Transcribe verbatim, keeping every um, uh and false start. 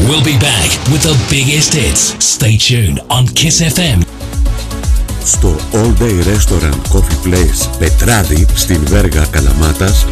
We'll be back with the biggest hits. Stay tuned on Kiss εφ εμ. Στο All Day Restaurant Coffee Place Πετράδι στην Βέργα Καλαμάτας